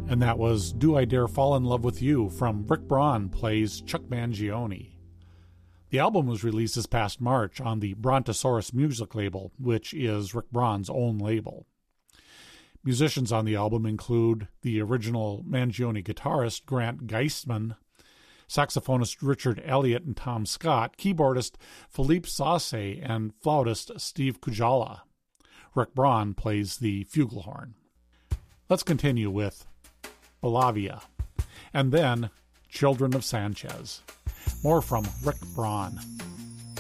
And that was Do I Dare Fall in Love with You from Rick Braun plays Chuck Mangione. The album was released this past March on the Brontosaurus music label, which is Rick Braun's own label. Musicians on the album include the original Mangione guitarist Grant Geistman, saxophonist Richard Elliott and Tom Scott, keyboardist Philippe Sauce, and flautist Steve Kujala. Rick Braun plays the flugelhorn. Let's continue with Bolavia, and then Children of Sanchez. More from Rick Braun.